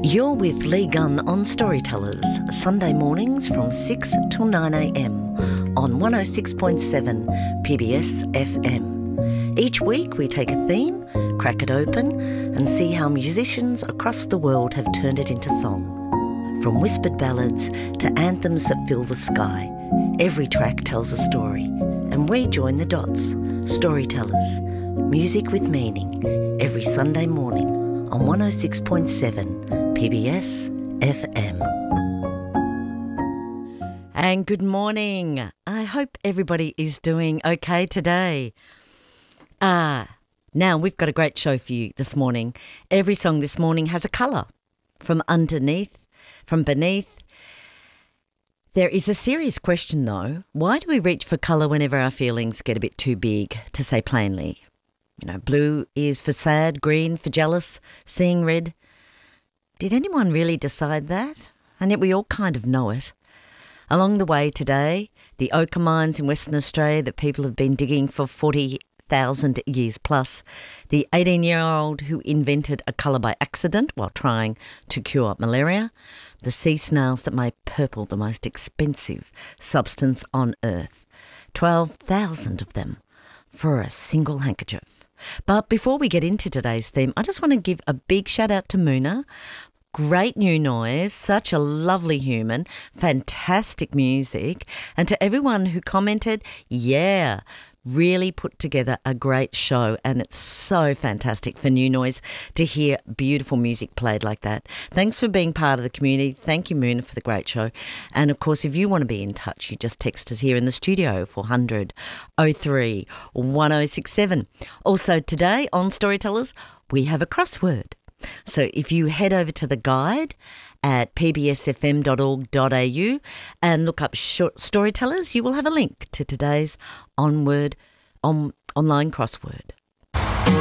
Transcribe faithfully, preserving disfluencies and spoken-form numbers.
You're with Lee Gunn on Storytellers, Sunday mornings from six till nine a m on one oh six point seven P B S F M. Each week we take a theme, crack it open and see how musicians across the world have turned it into song. From whispered ballads to anthems that fill the sky, every track tells a story, and we join the dots. Storytellers, music with meaning, every Sunday morning on one oh six point seven P B S F M. And good morning. I hope everybody is doing okay today. Ah, now we've got a great show for you this morning. Every song this morning has a colour. From underneath, from beneath. There is a serious question though. Why do we reach for colour whenever our feelings get a bit too big, to say plainly? You know, blue is for sad, green for jealous, seeing red. Did anyone really decide that? And yet we all kind of know it. Along the way today, the ochre mines in Western Australia that people have been digging for forty thousand years plus, the eighteen-year-old who invented a colour by accident while trying to cure malaria, the sea snails that made purple the most expensive substance on earth, twelve thousand of them for a single handkerchief. But before we get into today's theme, I just want to give a big shout out to Moona. Great new noise, such a lovely human, fantastic music. And to everyone who commented, yeah, really put together a great show. And it's so fantastic for New Noise to hear beautiful music played like that. Thanks for being part of the community. Thank you, Moona, for the great show. And of course, if you want to be in touch, you just text us here in the studio, four hundred oh three one oh six seven. Also today on Storytellers, we have a crossword. So if you head over to the guide at p b s f m dot org dot a u and look up short Storytellers, you will have a link to today's onward on, online crossword.